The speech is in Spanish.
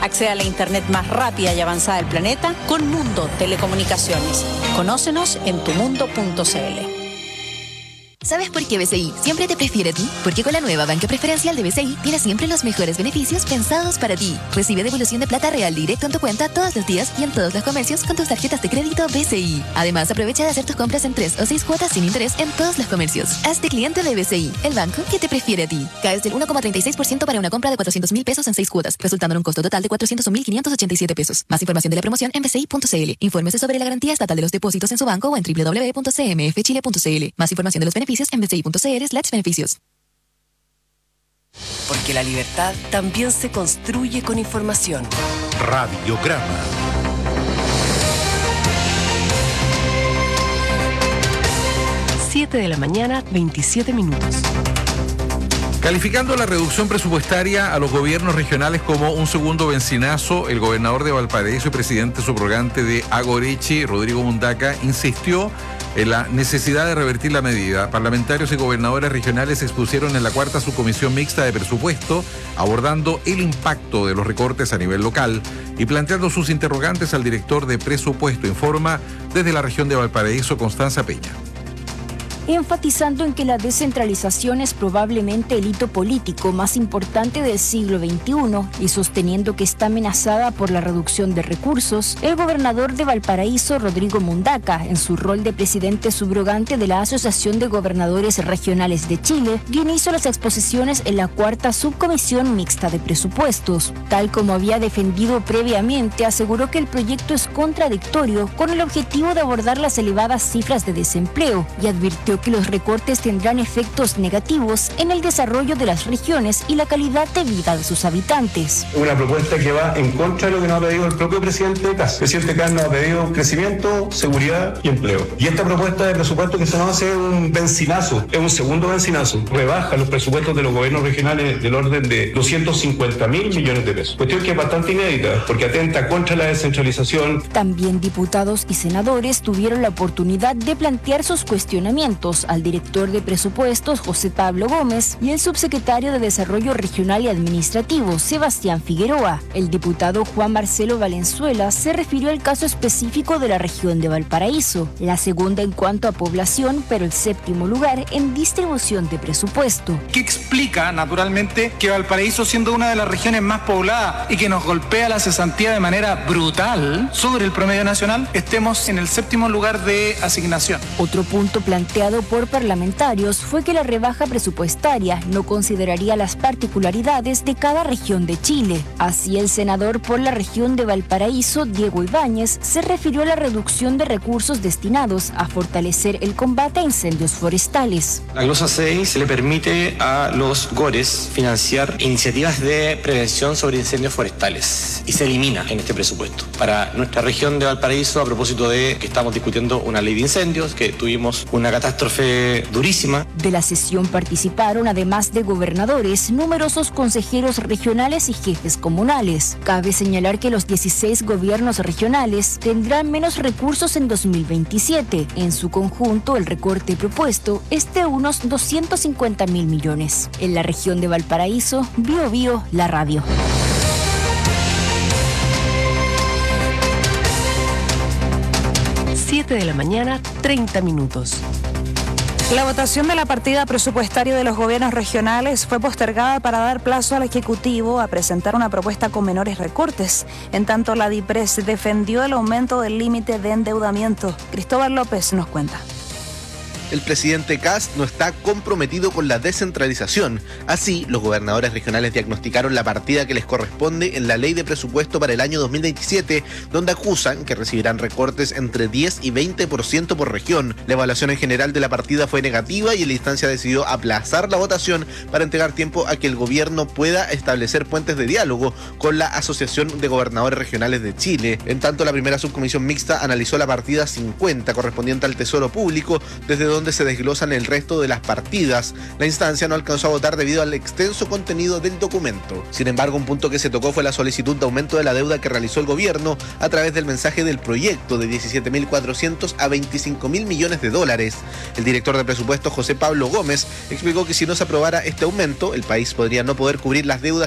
Accede a la internet más rápida y avanzada del planeta con Mundo Telecomunicaciones. Conócenos en tumundo.cl. ¿Sabes por qué BCI siempre te prefiere a ti? Porque con la nueva banca preferencial de BCI tienes siempre los mejores beneficios pensados para ti. Recibe devolución de plata real directo en tu cuenta todos los días y en todos los comercios con tus tarjetas de crédito BCI. Además, aprovecha de hacer tus compras en 3 o 6 cuotas sin interés en todos los comercios. Hazte cliente de BCI, el banco que te prefiere a ti. Caes del 1,36% para una compra de 400.000 pesos en 6 cuotas, resultando en un costo total de 401.587 pesos. Más información de la promoción en bci.cl. Infórmese sobre la garantía estatal de los depósitos en su banco o en www.cmfchile.cl. Más información de los beneficios en bci.cl/beneficios. Porque la libertad también se construye con información. Radiograma. Siete de la mañana, 27 minutos. Calificando la reducción presupuestaria a los gobiernos regionales como un segundo bencinazo, el gobernador de Valparaíso y presidente subrogante de Agorechi, Rodrigo Mundaca, insistió en la necesidad de revertir la medida. Parlamentarios y gobernadores regionales expusieron en la cuarta subcomisión mixta de presupuesto, abordando el impacto de los recortes a nivel local y planteando sus interrogantes al director de presupuesto, informa desde la región de Valparaíso, Constanza Peña. Enfatizando en que la descentralización es probablemente el hito político más importante del siglo XXI y sosteniendo que está amenazada por la reducción de recursos, el gobernador de Valparaíso, Rodrigo Mundaca, en su rol de presidente subrogante de la Asociación de Gobernadores Regionales de Chile, dio inicio a las exposiciones en la cuarta subcomisión mixta de presupuestos. Tal como había defendido previamente, aseguró que el proyecto es contradictorio con el objetivo de abordar las elevadas cifras de desempleo y advirtió que los recortes tendrán efectos negativos en el desarrollo de las regiones y la calidad de vida de sus habitantes. Una propuesta que va en contra de lo que nos ha pedido el propio presidente Kast. El presidente Kast nos ha pedido crecimiento, seguridad y empleo. Y esta propuesta de presupuesto que se nos hace un bencinazo, es un segundo bencinazo. Rebaja los presupuestos de los gobiernos regionales del orden de 250.000 millones de pesos. Cuestión que es bastante inédita porque atenta contra la descentralización. También diputados y senadores tuvieron la oportunidad de plantear sus cuestionamientos al director de presupuestos, José Pablo Gómez, y el subsecretario de Desarrollo Regional y Administrativo, Sebastián Figueroa. El diputado Juan Marcelo Valenzuela se refirió al caso específico de la región de Valparaíso, la segunda en cuanto a población, pero el séptimo lugar en distribución de presupuesto. ¿Qué explica, naturalmente, que Valparaíso, siendo una de las regiones más pobladas y que nos golpea la cesantía de manera brutal sobre el promedio nacional, estemos en el séptimo lugar de asignación? Otro punto planteado por parlamentarios fue que la rebaja presupuestaria no consideraría las particularidades de cada región de Chile. Así, el senador por la región de Valparaíso, Diego Ibáñez, se refirió a la reducción de recursos destinados a fortalecer el combate a incendios forestales. La glosa 6 le permite a los GORES financiar iniciativas de prevención sobre incendios forestales y se elimina en este presupuesto. Para nuestra región de Valparaíso, a propósito de que estamos discutiendo una ley de incendios, que tuvimos una catástrofe durísima. De la sesión participaron, además de gobernadores, numerosos consejeros regionales y jefes comunales. Cabe señalar que los 16 gobiernos regionales tendrán menos recursos en 2027. En su conjunto, el recorte propuesto es de unos 250.000 millones. En la región de Valparaíso, Bio la radio. Siete de la mañana, 30 minutos. La votación de la partida presupuestaria de los gobiernos regionales fue postergada para dar plazo al Ejecutivo a presentar una propuesta con menores recortes. En tanto, la DIPRES defendió el aumento del límite de endeudamiento. Cristóbal López nos cuenta. El presidente Kast no está comprometido con la descentralización. Así, los gobernadores regionales diagnosticaron la partida que les corresponde en la ley de presupuesto para el año 2027, donde acusan que recibirán recortes entre 10 y 20% por región. La evaluación en general de la partida fue negativa y la instancia decidió aplazar la votación para entregar tiempo a que el gobierno pueda establecer puentes de diálogo con la Asociación de Gobernadores Regionales de Chile. En tanto, la primera subcomisión mixta analizó la partida 50 correspondiente al Tesoro Público, desde donde se desglosan el resto de las partidas. La instancia no alcanzó a votar debido al extenso contenido del documento. Sin embargo, un punto que se tocó fue la solicitud de aumento de la deuda que realizó el gobierno a través del mensaje del proyecto de 17.400 a 25.000 millones de dólares. El director de presupuesto, José Pablo Gómez, explicó que si no se aprobara este aumento, el país podría no poder cubrir las deudas